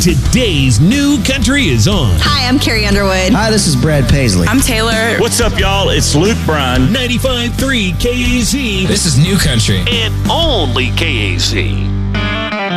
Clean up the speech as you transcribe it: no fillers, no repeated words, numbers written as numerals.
Today's New Country is on. Hi, I'm Carrie Underwood. Hi, this is Brad Paisley. I'm Taylor. What's up, y'all? It's Luke Bryan. 95.3 KAZ. This is New Country. And only KAZ.